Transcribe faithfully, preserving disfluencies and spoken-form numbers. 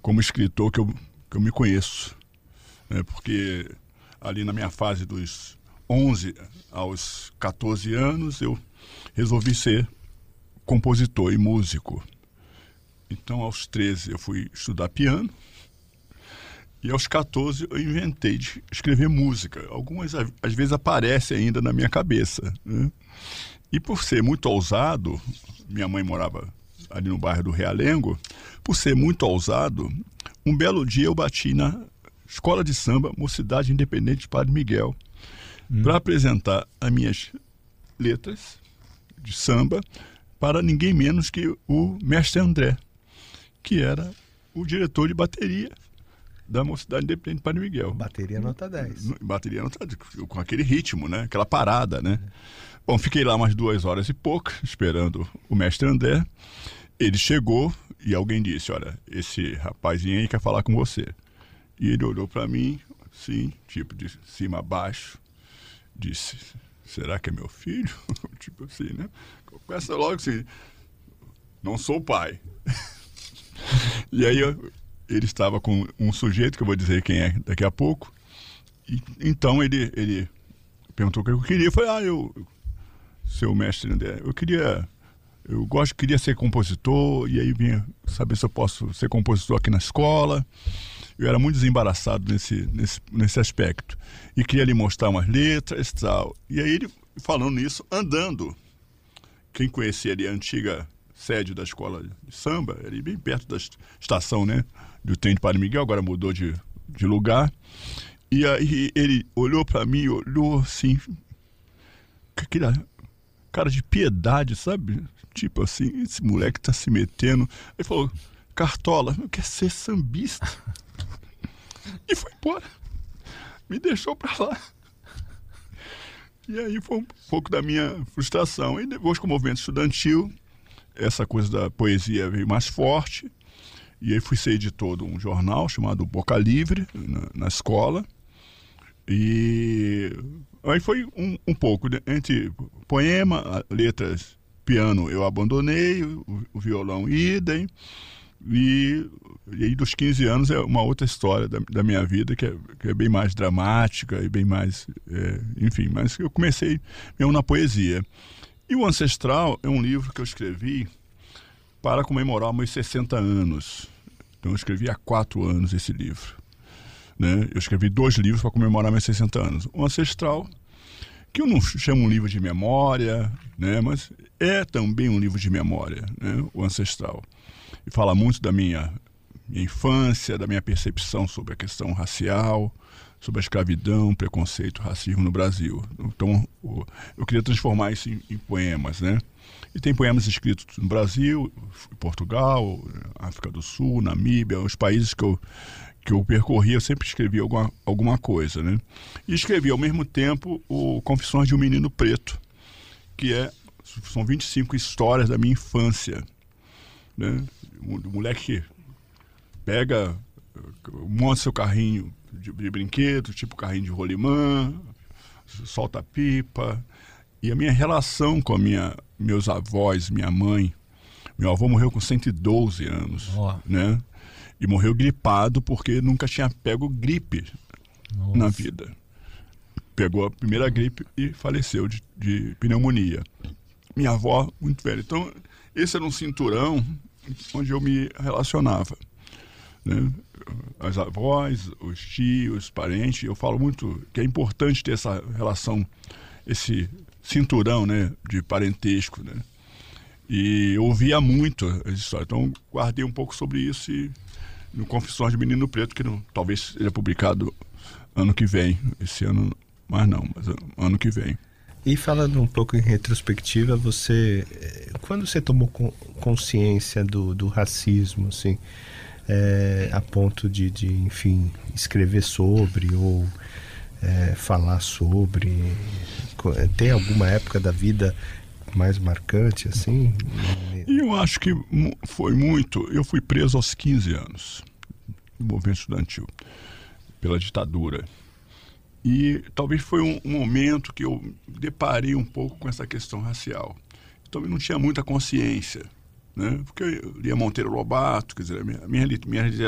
como escritor que eu, que eu me conheço, né? Porque ali na minha fase dos onze aos quatorze anos eu resolvi ser compositor e músico. Então aos treze eu fui estudar piano e aos quatorze eu inventei de escrever música. Algumas às vezes aparecem ainda na minha cabeça, né? E por ser muito ousado, minha mãe morava ali no bairro do Realengo, por ser muito ousado, um belo dia eu bati na Escola de Samba Mocidade Independente de Padre Miguel hum. para apresentar as minhas letras de samba para ninguém menos que o mestre André, que era o diretor de bateria da Mocidade Independente de Padre Miguel. Bateria nota dez. Bateria nota dez, com aquele ritmo, né? Aquela parada, né? Bom, fiquei lá umas duas horas e pouco, esperando o mestre André. Ele chegou e alguém disse, olha, esse rapazinho aí quer falar com você. E ele olhou para mim, assim, tipo de cima a baixo, disse, será que é meu filho? Tipo assim, né? Começa logo assim, não sou o pai. E aí eu, ele estava com um sujeito, que eu vou dizer quem é daqui a pouco. E, então ele, ele perguntou o que eu queria. Eu falei, ah, eu, seu mestre André, eu queria, eu gosto, queria ser compositor, e aí vinha saber se eu posso ser compositor aqui na escola. Eu era muito desembaraçado nesse, nesse, nesse aspecto. E queria lhe mostrar umas letras e tal. E aí ele falando isso, andando. Quem conhecia ali a antiga sede da escola de samba, ali bem perto da estação, né, do trem de Padre Miguel, agora mudou de, de lugar. E aí ele olhou para mim, olhou assim, com aquela cara de piedade, sabe? Tipo assim, esse moleque tá se metendo. Ele falou, Cartola, eu quero ser sambista. E foi embora. Me deixou para lá. E aí foi um pouco da minha frustração. E depois, com o movimento estudantil, essa coisa da poesia veio mais forte. E aí fui ser editor de um jornal chamado Boca Livre, na, na escola. E aí foi um, um pouco, né? Entre poema, letras, piano eu abandonei, o, o violão idem. E, e aí dos quinze anos é uma outra história da, da minha vida que é, que é bem mais dramática e bem mais, é, enfim, mas eu comecei mesmo na poesia. E o Ancestral é um livro que eu escrevi para comemorar meus sessenta anos. Então eu escrevi há quatro anos esse livro, né? Eu escrevi dois livros para comemorar meus sessenta anos. O Ancestral, que eu não chamo um livro de memória, né? Mas é também um livro de memória, né? O Ancestral. E fala muito da minha, minha infância, da minha percepção sobre a questão racial, sobre a escravidão, preconceito, racismo no Brasil. Então, eu queria transformar isso em, em poemas, né? E tem poemas escritos no Brasil, em Portugal, África do Sul, Namíbia, os países que eu, que eu percorri, eu sempre escrevi alguma, alguma coisa, né? E escrevi, ao mesmo tempo, o Confissões de um Menino Preto, que é, são vinte e cinco histórias da minha infância, né? O moleque pega, monta seu carrinho de, de brinquedo, tipo carrinho de rolimã, solta pipa. E a minha relação com a minha, meus avós, minha mãe, meu avô morreu com cento e doze anos, oh. né? E morreu gripado porque nunca tinha pego gripe Nossa. na vida. Pegou a primeira gripe e faleceu de, de pneumonia. Minha avó, muito velha. Então, esse era um cinturão onde eu me relacionava, né? As avós, os tios, os parentes. Eu falo muito que é importante ter essa relação, esse cinturão, né, de parentesco, né? E eu ouvia muito as histórias. Então, guardei um pouco sobre isso e no Confissões de Menino Preto, que não, talvez seja publicado ano que vem. Esse ano, mas não, mas ano que vem. E falando um pouco em retrospectiva, você, quando você tomou consciência do, do racismo, assim, é, a ponto de, de, enfim, escrever sobre ou é, falar sobre, tem alguma época da vida mais marcante, assim? Eu acho que foi muito. Eu fui preso aos quinze anos no movimento estudantil, pela ditadura. E talvez foi um, um momento que eu deparei um pouco com essa questão racial. Então eu não tinha muita consciência, né? Porque eu lia Monteiro Lobato, quer dizer, a minha, minha, minha